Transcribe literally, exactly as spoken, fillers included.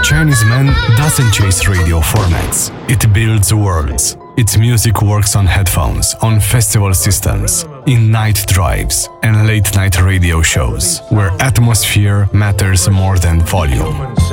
Chinese man doesn't chase radio formats. It builds worlds. Its music works on headphones, on festival systems, in night drives and late-night radio shows, where atmosphere matters more than volume.